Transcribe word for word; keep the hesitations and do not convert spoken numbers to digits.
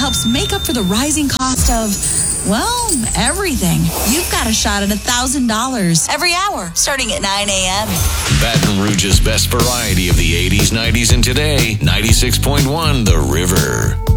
helps make up for the rising cost of, well, everything. You've got a shot at one thousand dollars every hour, starting at nine a.m. Baton Rouge's best variety of the eighties, nineties, and today. ninety-six point one The River.